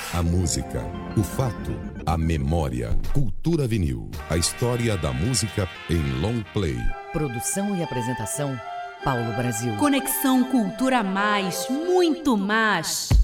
A música, o fato, a memória. Cultura Vinil. A história da música em long play. Produção e apresentação, Paulo Brasil. Conexão Cultura Mais, muito mais.